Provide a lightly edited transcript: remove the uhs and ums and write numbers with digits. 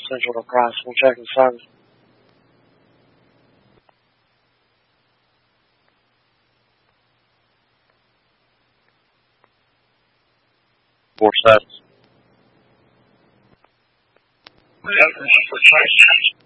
Central Cross. We'll check the sun. Four sets. Yeah, this is for